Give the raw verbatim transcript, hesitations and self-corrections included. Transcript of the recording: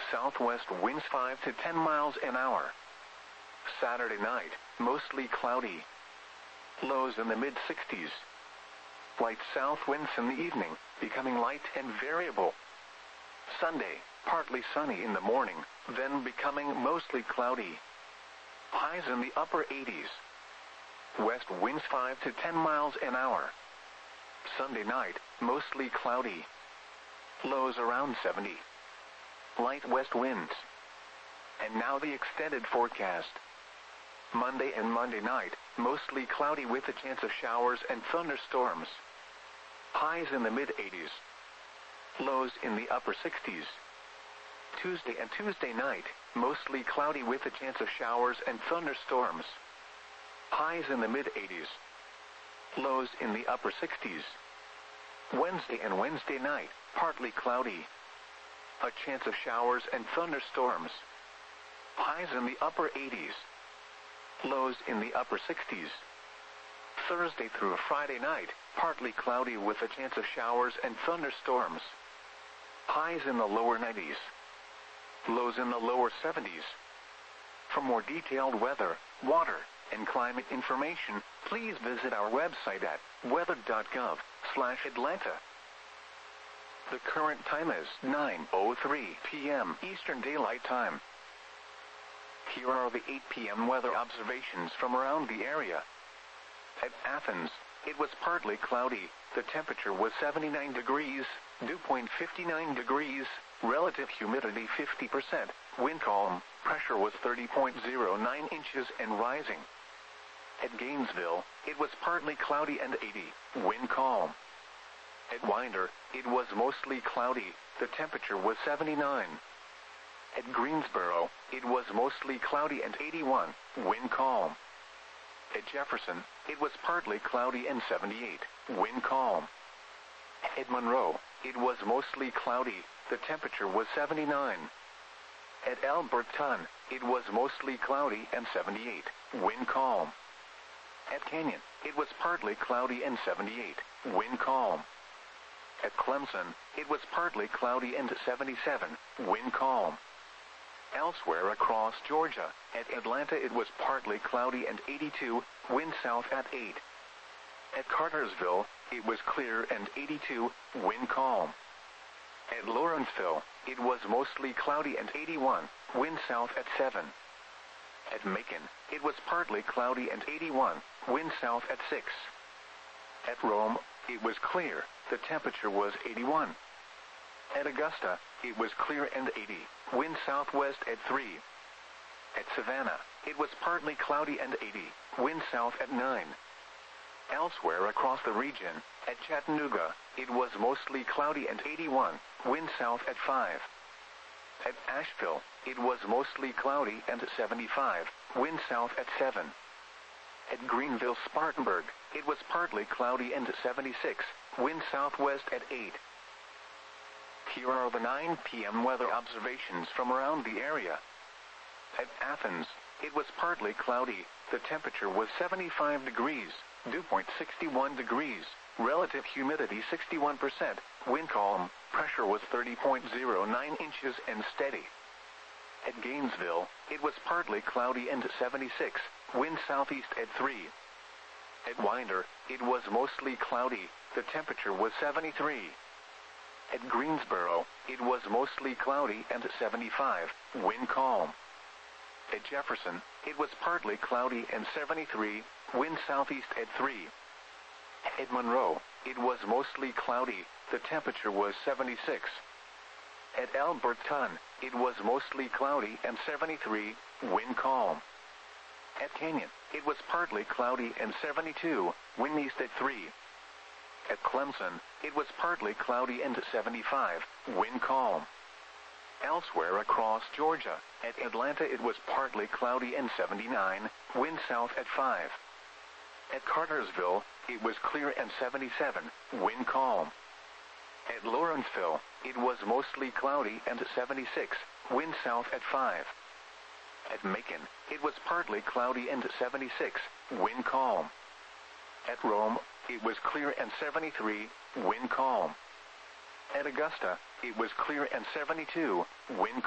southwest winds five to ten miles an hour. Saturday night, mostly cloudy. Lows in the mid sixties. Light south winds in the evening, becoming light and variable. Sunday, partly sunny in the morning, then becoming mostly cloudy. Highs in the upper eighties. West winds five to ten miles an hour. Sunday night, mostly cloudy. Lows around seventy. Light west winds. And now the extended forecast. Monday and Monday night, mostly cloudy with a chance of showers and thunderstorms. Highs in the mid eighties. Lows in the upper sixties. Tuesday and Tuesday night, mostly cloudy with a chance of showers and thunderstorms. Highs in the mid eighties. Lows in the upper sixties. Wednesday and Wednesday night, partly cloudy. A chance of showers and thunderstorms. Highs in the upper eighties. Lows in the upper sixties. Thursday through Friday night, partly cloudy with a chance of showers and thunderstorms. Highs in the lower nineties. Lows in the lower seventies. For more detailed weather, water, and climate information, please visit our website at weather dot gov slash Atlanta. The current time is nine oh three p m Eastern Daylight Time. Here are the eight p m weather observations from around the area. At Athens, it was partly cloudy. The temperature was seventy-nine degrees, dew point fifty-nine degrees, relative humidity fifty percent, wind calm, pressure was thirty point zero nine inches and rising. At Gainesville, it was partly cloudy and eighty, wind calm. At Winder, it was mostly cloudy. The temperature was seventy-nine. At Greensboro, it was mostly cloudy and eighty-one, wind calm. At Jefferson, it was partly cloudy and seventy-eight, wind calm. At Monroe, it was mostly cloudy. The temperature was seventy-nine. At Alberton, it was mostly cloudy and seventy-eight, wind calm. At Canyon, it was partly cloudy and seventy-eight, wind calm. At Clemson, it was partly cloudy and seventy-seven, wind calm. Elsewhere across Georgia, at Atlanta it was partly cloudy and eighty-two, wind south at eight. At Cartersville, it was clear and eighty-two, wind calm. At Lawrenceville, it was mostly cloudy and eighty-one, wind south at seven. At Macon, it was partly cloudy and eighty-one, wind south at six. At Rome, it was clear, the temperature was eighty-one. At Augusta, it was clear and eighty, wind southwest at three. At Savannah, it was partly cloudy and eighty, wind south at nine. Elsewhere across the region, at Chattanooga, it was mostly cloudy and eighty-one, wind south at five. At Asheville, it was mostly cloudy and seventy-five, wind south at seven. At Greenville-Spartanburg, it was partly cloudy and seventy-six, wind southwest at eight. Here are the nine p m weather observations from around the area. At Athens, it was partly cloudy. The temperature was seventy-five degrees, dew point sixty-one degrees, relative humidity sixty-one percent, wind calm, pressure was thirty point zero nine inches and steady. At Gainesville, it was partly cloudy and seventy-six, wind southeast at three. At Winder, it was mostly cloudy. The temperature was seventy-three. At Greensboro, it was mostly cloudy and seventy-five, wind calm. At Jefferson, it was partly cloudy and seventy-three, wind southeast at three. At Monroe, it was mostly cloudy. The temperature was seventy-six. At Alberton, it was mostly cloudy and seventy-three, wind calm. At Canyon, it was partly cloudy and seventy-two, wind east at three. At Clemson, it was partly cloudy and seventy-five, wind calm. Elsewhere across Georgia, at Atlanta it was partly cloudy and seventy-nine, wind south at five. At Cartersville, it was clear and seventy-seven, wind calm. At Lawrenceville, it was mostly cloudy and seventy-six, wind south at five. At Macon, it was partly cloudy and seventy-six, wind calm. At Rome, it was clear and seventy-three, wind calm. At Augusta, it was clear and seventy-two, wind calm.